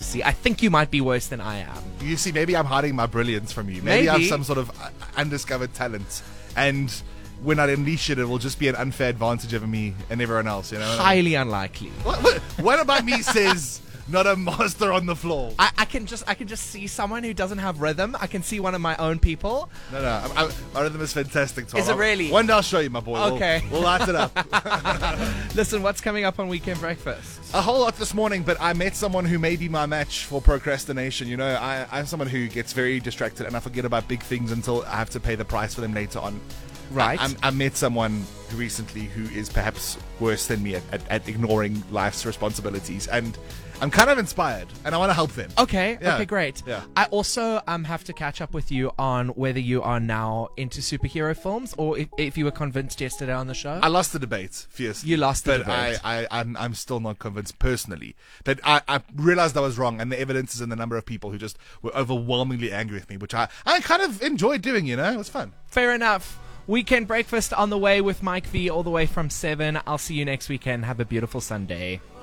see. I think you might be worse than I am. You see, maybe I'm hiding my brilliance from you. Maybe I have Maybe. some sort of undiscovered talent, and when I unleash it, it will just be an unfair advantage over me and everyone else. You know, Highly unlikely. what about me says not a master on the floor? I can just see someone who doesn't have rhythm. I can see one of my own people. No, my rhythm is fantastic, Tom. Is it really? One day I'll show you, my boy. Okay. We'll light it up. Listen, what's coming up on Weekend Breakfast? A whole lot this morning, but I met someone who may be my match for procrastination. You know, I'm someone who gets very distracted and I forget about big things until I have to pay the price for them later on. Right. I met someone recently who is perhaps worse than me at ignoring life's responsibilities, and I'm kind of inspired, and I want to help them. Okay, Yeah. okay, great. Yeah. I also have to catch up with you on whether you are now into superhero films or if you were convinced yesterday on the show. I lost the debate fiercely. You lost the but debate. I'm still not convinced personally. But I realized I was wrong, and the evidence is in the number of people who just were overwhelmingly angry with me, which I kind of enjoyed doing, you know? It was fun. Fair enough. Weekend Breakfast on the way with Mike V all the way from 7. I'll see you next weekend. Have a beautiful Sunday.